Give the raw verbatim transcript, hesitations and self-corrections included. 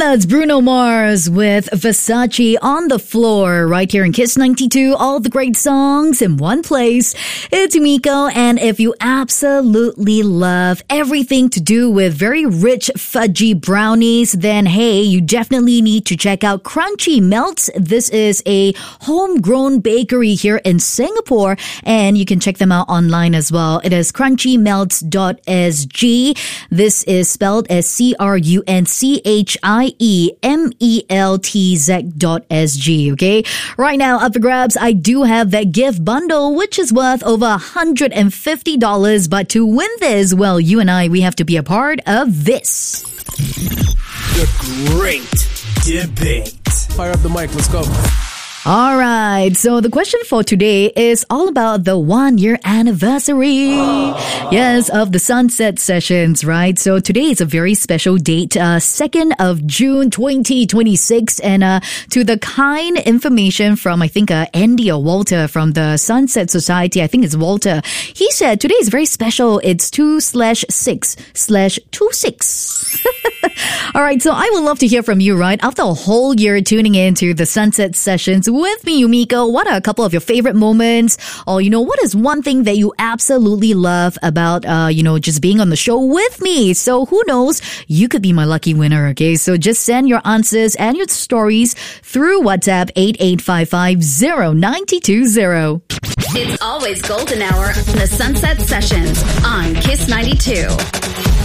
That's Bruno Mars with Versace on the floor right here in Kiss ninety-two. All the great songs in one place. It's Miko, and if you absolutely love everything to do with very rich fudgy brownies, then hey, you definitely need to check out Crunchy Melts. This is a homegrown bakery here in Singapore, and you can check them out online as well. It is crunchy melts dot s g. This is spelled as C R U N C H I E M E L T Z dot S G, okay? Right now, up for grabs, I do have that gift bundle, which is worth over one hundred fifty dollars. But to win this, well, you and I, we have to be a part of this. The Great Debate. Fire up the mic, let's go. All right, so the question for today is all about the one-year anniversary, oh. yes, of the Sunset Sessions, right? So today is a very special date, uh, second of June twenty twenty-six, and uh, to the kind information from, I think, uh, Andy or Walter from the Sunset Society, I think it's Walter, he said today is very special. It's two slash six slash two six. All right, so I would love to hear from you, right? After a whole year tuning in to the Sunset Sessions with me, Yumiko, what are a couple of your favorite moments? Or, you know, what is one thing that you absolutely love about, uh, you know, just being on the show with me? So who knows? You could be my lucky winner, okay? So just send your answers and your stories through WhatsApp eight eight five five zero nine two zero. It's always golden hour on the Sunset Sessions on Kiss ninety-two.